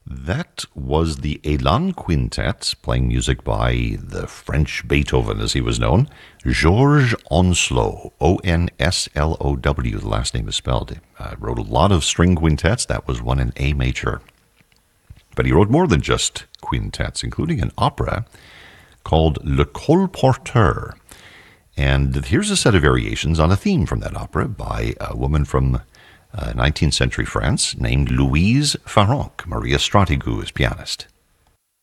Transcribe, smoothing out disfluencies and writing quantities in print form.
That was the Elan Quintet, playing music by the French Beethoven, as he was known, Georges Onslow, Onslow. The last name is spelled. Wrote a lot of string quintets. That was one in A major. But he wrote more than just quintets, including an opera called Le Colporteur. And here's a set of variations on a theme from that opera by a woman from 19th century France named Louise Farrenc, Maria Stratigou as pianist.